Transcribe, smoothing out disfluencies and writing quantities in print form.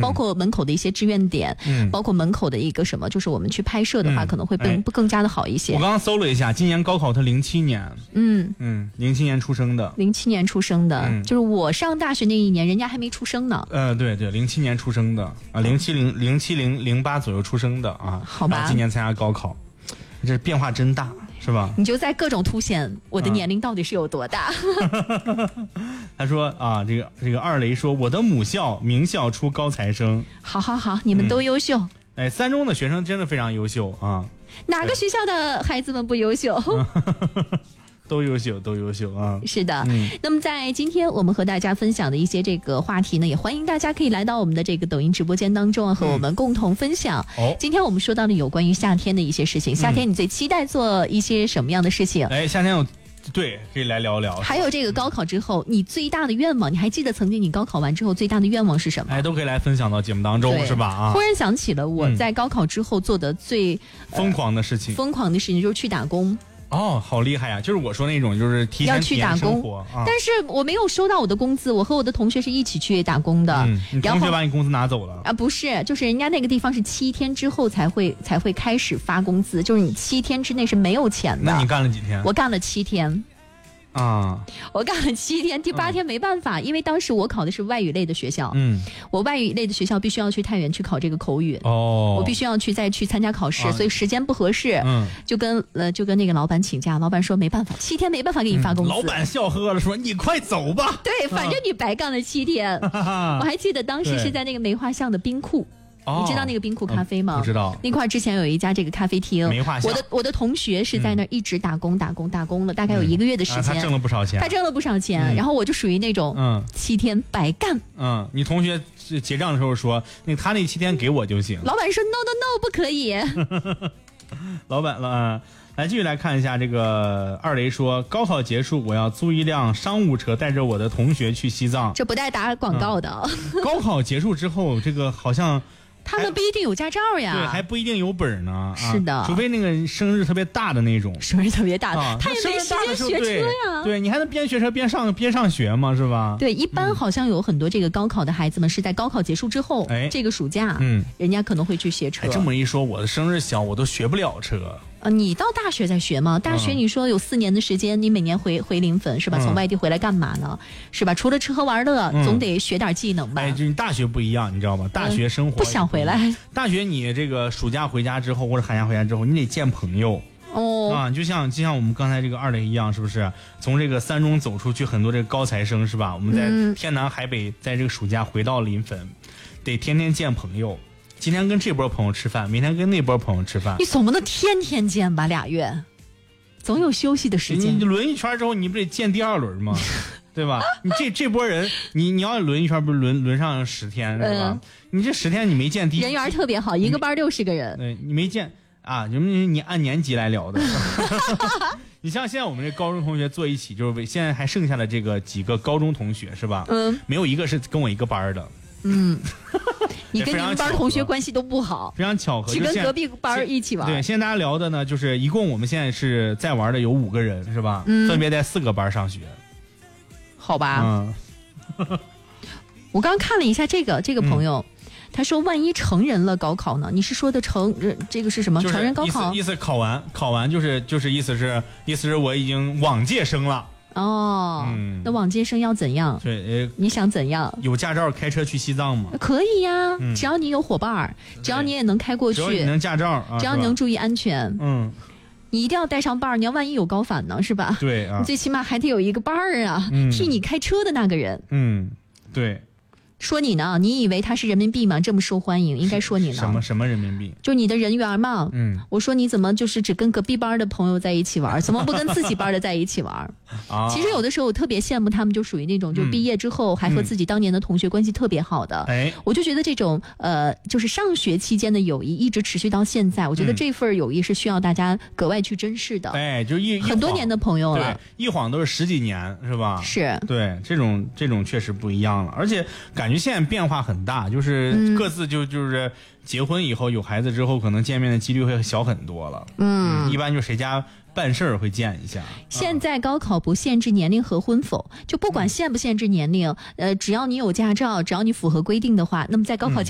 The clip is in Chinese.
包括门口的一些志愿点，包括门口的一个什么，就是我们去拍摄的话，可能会更加的好一些。 我刚刚搜了一下，今年高考他07年，07年出生的 ，07年出生的，就是我上大学那一年，人家还没出生呢。 对，07年出生的啊，0708左右出生的啊， 好吧， 今年参加高考，这变化真大。是吧？ 你就在各种凸显我的年龄到底是有多大。 他说啊，这个二雷说，我的母校名校出高材生。 好，你们都优秀。 三中的学生真的非常优秀啊。 哪个学校的孩子们不优秀？ 都优秀啊！ 是的，那么在今天我们和大家分享的一些这个话题呢，也欢迎大家可以来到我们的这个抖音直播间当中啊，和我们共同分享。今天我们说到了有关于夏天的一些事情，夏天你最期待做一些什么样的事情？ 夏天对，可以来聊聊。 还有这个高考之后，你最大的愿望，你还记得曾经你高考完之后最大的愿望是什么？ 都可以来分享到节目当中，是吧？啊， 忽然想起了我在高考之后做的最疯狂的事情， 就是去打工。 好厉害呀！就是我说那种，就是提前体验生活， 但是我没有收到我的工资，我和我的同学是一起去打工的。 你同学把你工资拿走了啊？不是，就是人家那个地方是7天之后才会开始发工资，就是你7天之内是没有钱的。 那你干了几天？ 我干了7天。我干了7天，第8天没办法，因为当时我考的是外语类的学校，我外语类的学校必须要去太原去考这个口语，我必须要再去参加考试，所以时间不合适，就跟那个老板请假，老板说没办法，7天没办法给你发工资， 老板笑呵了说你快走吧， 对，反正你白干了7天，我还记得当时是在那个梅花巷的冰库。你知道那个冰库咖啡吗？ 不知道。 那块之前有一家这个咖啡厅，我的同学是在那儿一直打工了大概有1个月的时间， 他挣了不少钱， 然后我就属于那种7天白干。 你同学结账的时候说，他那7天给我就行。 老板说 no 不可以。 老板来继续来看一下这个二雷说，高考结束我要租一辆商务车，带着我的同学去西藏。 这不带打广告的。 高考结束之后，这个好像。 他们不一定有驾照呀， 对，还不一定有本呢。 是的， 除非那个生日特别大的那种。 生日特别大的，他也没时间学车呀。 对，你还能边学车边上学吗？是吧？ 对，一般好像有很多这个高考的孩子们是在高考结束之后，这个暑假，人家可能会去学车。 这么一说，我的生日小，我都学不了车。 你到大学再学吗？大学你说有4年的时间，你每年回临汾是吧？从外地回来干嘛呢？是吧？除了吃喝玩乐，总得学点技能吧。 就你大学不一样，你知道吗？大学生活不想回来。 大学你这个暑假回家之后或者寒假回家之后，你得见朋友。就像我们刚才这个二雷一样，是不是？从这个3中走出去，很多这个高材生是吧？我们在天南海北，在这个暑假回到临汾，得天天见朋友。今天跟这波朋友吃饭，明天跟那波朋友吃饭。 你总不能天天见吧？2月，总有休息的时间。 你轮一圈之后，你不得见第2轮吗？对吧？你这波人，你要轮一圈，不是轮上10天是吧？你这10天你没见第一， 人缘特别好，一个班60个人。 对，你没见啊？你按年级来聊的。你像现在我们这高中同学坐一起，就是现在还剩下的这个几个高中同学是吧？没有一个是跟我一个班的。 你跟你们班同学关系都不好， 非常巧合， 只跟隔壁班一起玩。 对，现在大家聊的呢，就是一共我们现在是在玩的有5个人是吧？分别在4个班上学。 好吧。我刚看了一下这个朋友，他说万一成人了高考呢？你是说的这个是什么？成人高考意思考完就是意思是我已经往届生了。 那往届生要怎样？ 对， 你想怎样？ 有驾照开车去西藏吗？ 可以呀，只要你有伙伴，只要你也能开过去，只要你能驾照， 只要你能注意安全。你一定要带上伴儿，你要万一有高反呢，是吧？ 对啊， 你最起码还得有一个伴儿啊，替你开车的那个人。 对。 说你呢？你以为他是人民币吗？这么受欢迎，应该说你呢。 什么人民币？ 就你的人缘嘛。我说你怎么就是只跟隔壁班的朋友在一起玩，怎么不跟自己班的在一起玩？其实有的时候我特别羡慕他们，就属于那种就毕业之后还和自己当年的同学关系特别好的。我就觉得这种就是上学期间的友谊一直持续到现在，我觉得这份友谊是需要大家格外去珍视的。 就很多年的朋友了， 对，一晃都是10几年，是吧？ 是， 对，这种确实不一样了，而且感觉现在变化很大，就是各自就是结婚以后有孩子之后，可能见面的几率会小很多了。一般就谁家办事儿会见一下。 现在高考不限制年龄和婚否，就不管限不限制年龄，只要你有驾照，只要你符合规定的话，那么在高考